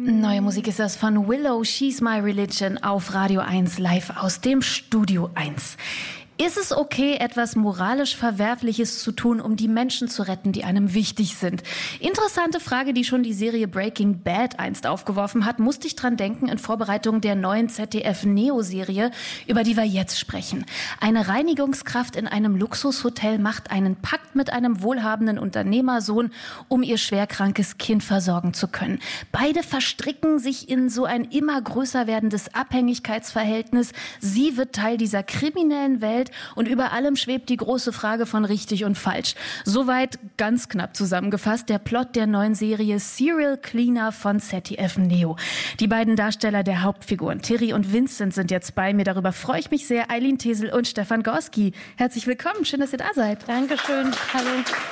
Neue Musik ist das von Willow, She's My Religion auf Radio 1 live aus dem Studio 1. Ist es okay, etwas moralisch Verwerfliches zu tun, um die Menschen zu retten, die einem wichtig sind? Interessante Frage, die schon die Serie Breaking Bad einst aufgeworfen hat, musste ich dran denken in Vorbereitung der neuen ZDF-Neo-Serie, über die wir jetzt sprechen. Eine Reinigungskraft in einem Luxushotel macht einen Pakt mit einem wohlhabenden Unternehmersohn, um ihr schwerkrankes Kind versorgen zu können. Beide verstricken sich in so ein immer größer werdendes Abhängigkeitsverhältnis. Sie wird Teil dieser kriminellen Welt, und über allem schwebt die große Frage von richtig und falsch. Soweit ganz knapp zusammengefasst der Plot der neuen Serie Serial Cleaner von ZDF Neo. Die beiden Darsteller der Hauptfiguren, Terry und Vincent, sind jetzt bei mir. Darüber freue ich mich sehr. Eileen Tesel und Stefan Gorski. Herzlich willkommen. Schön, dass ihr da seid. Dankeschön. Hallo.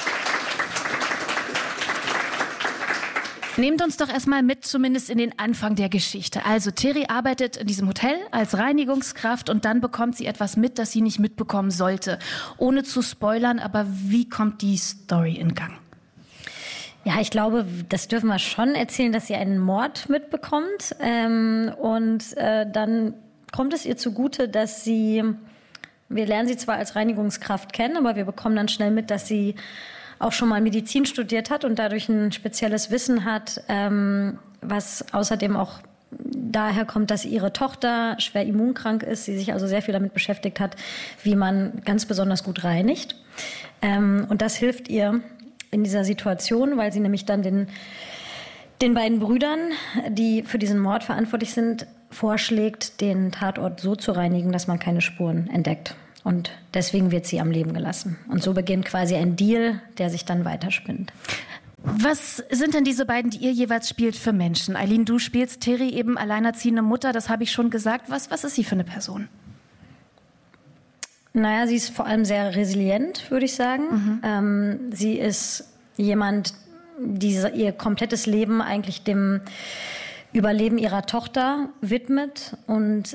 Nehmt uns doch erstmal mit, zumindest in den Anfang der Geschichte. Also Terry arbeitet in diesem Hotel als Reinigungskraft und dann bekommt sie etwas mit, das sie nicht mitbekommen sollte. Ohne zu spoilern, aber wie kommt die Story in Gang? Ja, ich glaube, das dürfen wir schon erzählen, dass sie einen Mord mitbekommt. Dann kommt es ihr zugute, dass wir lernen sie zwar als Reinigungskraft kennen, aber wir bekommen dann schnell mit, dass sie auch schon mal Medizin studiert hat und dadurch ein spezielles Wissen hat, was außerdem auch daher kommt, dass ihre Tochter schwer immunkrank ist, sie sich also sehr viel damit beschäftigt hat, wie man ganz besonders gut reinigt. Und das hilft ihr in dieser Situation, weil sie nämlich dann den beiden Brüdern, die für diesen Mord verantwortlich sind, vorschlägt, den Tatort so zu reinigen, dass man keine Spuren entdeckt. Und deswegen wird sie am Leben gelassen. Und so beginnt quasi ein Deal, der sich dann weiterspinnt. Was sind denn diese beiden, die ihr jeweils spielt, für Menschen? Eileen, du spielst Terry, eben alleinerziehende Mutter, das habe ich schon gesagt. Was ist sie für eine Person? Naja, sie ist vor allem sehr resilient, würde ich sagen. Sie ist jemand, die ihr komplettes Leben eigentlich dem Überleben ihrer Tochter widmet und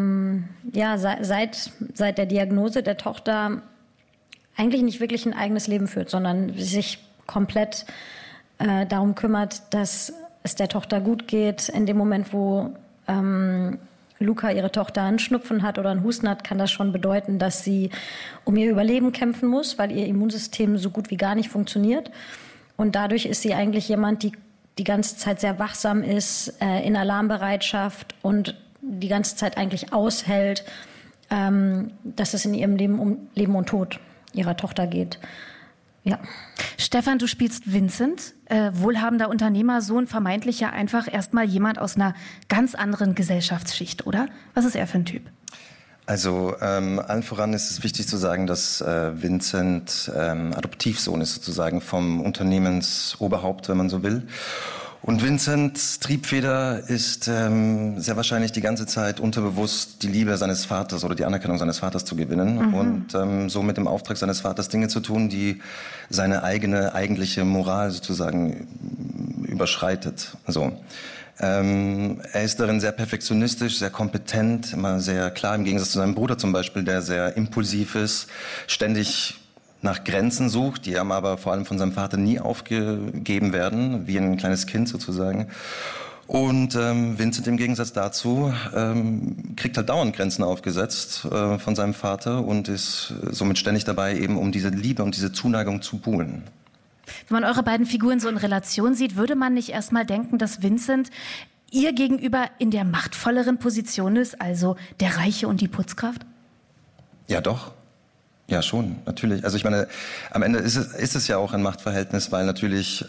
seit der Diagnose der Tochter eigentlich nicht wirklich ein eigenes Leben führt, sondern sich komplett darum kümmert, dass es der Tochter gut geht. In dem Moment, wo Luca, ihre Tochter, einen Schnupfen hat oder einen Husten hat, kann das schon bedeuten, dass sie um ihr Überleben kämpfen muss, weil ihr Immunsystem so gut wie gar nicht funktioniert. Und dadurch ist sie eigentlich jemand, die ganze Zeit sehr wachsam ist, in Alarmbereitschaft und die ganze Zeit eigentlich aushält, dass es in ihrem Leben um Leben und Tod ihrer Tochter geht. Ja. Stefan, du spielst Vincent, wohlhabender Unternehmersohn, vermeintlich ja einfach erstmal jemand aus einer ganz anderen Gesellschaftsschicht, oder? Was ist er für ein Typ? Also allen voran ist es wichtig zu sagen, dass Vincent Adoptivsohn ist sozusagen vom Unternehmensoberhaupt, wenn man so will. Und Vincents Triebfeder ist sehr wahrscheinlich die ganze Zeit unterbewusst die Liebe seines Vaters oder die Anerkennung seines Vaters zu gewinnen und so mit dem Auftrag seines Vaters Dinge zu tun, die seine eigentliche Moral sozusagen überschreitet. So. Er ist darin sehr perfektionistisch, sehr kompetent, immer sehr klar, im Gegensatz zu seinem Bruder zum Beispiel, der sehr impulsiv ist, ständig nach Grenzen sucht, die ihm aber vor allem von seinem Vater nie aufgegeben werden, wie ein kleines Kind sozusagen. Und Vincent im Gegensatz dazu kriegt halt dauernd Grenzen aufgesetzt von seinem Vater und ist somit ständig dabei, eben um diese Liebe und diese Zuneigung zu buhlen. Wenn man eure beiden Figuren so in Relation sieht, würde man nicht erstmal denken, dass Vincent ihr gegenüber in der machtvolleren Position ist, also der Reiche und die Putzkraft? Ja, doch. Ja, schon, natürlich. Also ich meine, am Ende ist es ja auch ein Machtverhältnis, weil natürlich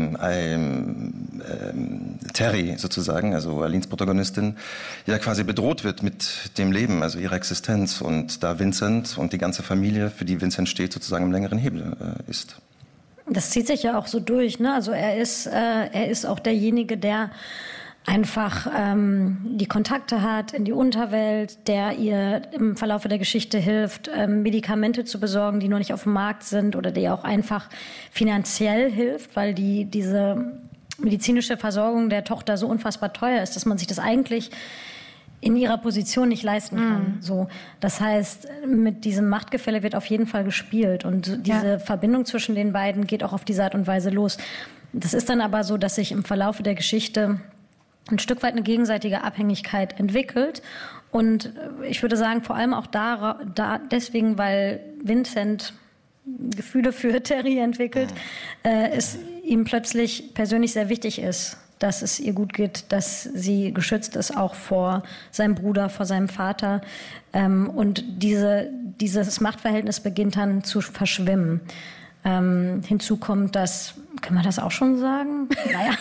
Terry sozusagen, also Aleens Protagonistin, ja quasi bedroht wird mit dem Leben, also ihrer Existenz. Und da Vincent und die ganze Familie, für die Vincent steht, sozusagen im längeren Hebel ist. Das zieht sich ja auch so durch, ne? Also er ist auch derjenige, der einfach die Kontakte hat in die Unterwelt, der ihr im Verlauf der Geschichte hilft, Medikamente zu besorgen, die noch nicht auf dem Markt sind oder die auch einfach finanziell hilft, weil diese medizinische Versorgung der Tochter so unfassbar teuer ist, dass man sich das eigentlich in ihrer Position nicht leisten kann. So, das heißt, mit diesem Machtgefälle wird auf jeden Fall gespielt und diese Verbindung zwischen den beiden geht auch auf diese Art und Weise los. Das ist dann aber so, dass sich im Verlauf der Geschichte ein Stück weit eine gegenseitige Abhängigkeit entwickelt. Und ich würde sagen, vor allem auch deswegen, weil Vincent Gefühle für Terry entwickelt, es ihm plötzlich persönlich sehr wichtig ist, dass es ihr gut geht, dass sie geschützt ist, auch vor seinem Bruder, vor seinem Vater. Und dieses Machtverhältnis beginnt dann zu verschwimmen. Hinzu kommt, können wir das auch schon sagen? Naja.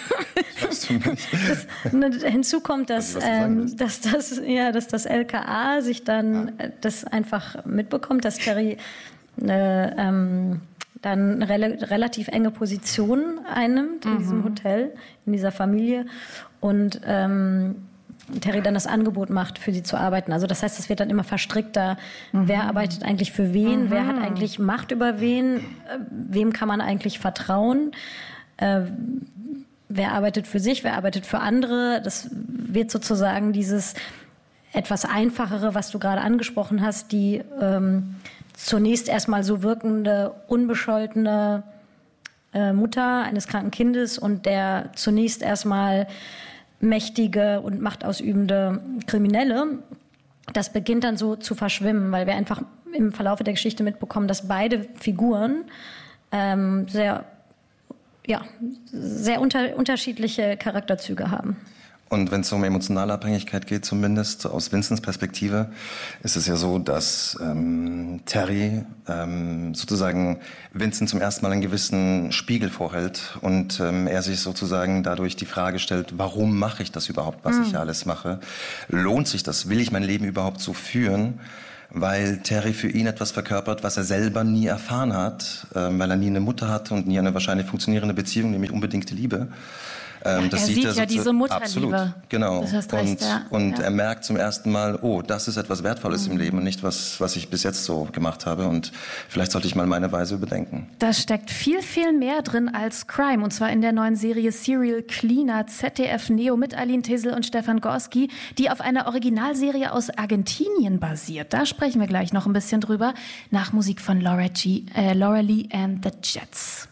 Hinzu kommt, dass das LKA sich dann das einfach mitbekommt, dass Terry dann eine relativ enge Position einnimmt in diesem Hotel, in dieser Familie und Terry dann das Angebot macht, für sie zu arbeiten. Also das heißt, es wird dann immer verstrickter. Wer arbeitet eigentlich für wen? Wer hat eigentlich Macht über wen? Wem kann man eigentlich vertrauen? Wer arbeitet für sich? Wer arbeitet für andere? Das wird sozusagen dieses etwas Einfachere, was du gerade angesprochen hast, die zunächst erstmal so wirkende, unbescholtene Mutter eines kranken Kindes und der zunächst erstmal mächtige und machtausübende Kriminelle, das beginnt dann so zu verschwimmen, weil wir einfach im Verlauf der Geschichte mitbekommen, dass beide Figuren sehr unterschiedliche Charakterzüge haben. Und wenn es um emotionale Abhängigkeit geht, zumindest aus Vincents Perspektive, ist es ja so, dass Terry sozusagen Vincent zum ersten Mal einen gewissen Spiegel vorhält und er sich sozusagen dadurch die Frage stellt, warum mache ich das überhaupt, was ich alles mache? Lohnt sich das? Will ich mein Leben überhaupt so führen? Weil Terry für ihn etwas verkörpert, was er selber nie erfahren hat, weil er nie eine Mutter hatte und nie eine wahrscheinlich funktionierende Beziehung, nämlich unbedingte Liebe. Das sieht ja diese Mutterliebe. Absolut, genau. Das heißt recht, und er merkt zum ersten Mal, oh, das ist etwas Wertvolles im Leben und nicht was ich bis jetzt so gemacht habe. Und vielleicht sollte ich mal meine Weise überdenken. Da steckt viel, viel mehr drin als Crime. Und zwar in der neuen Serie Serial Cleaner, ZDF Neo mit Aline Tesel und Stefan Gorski, die auf einer Originalserie aus Argentinien basiert. Da sprechen wir gleich noch ein bisschen drüber. Nach Musik von Laura Lee and the Jets.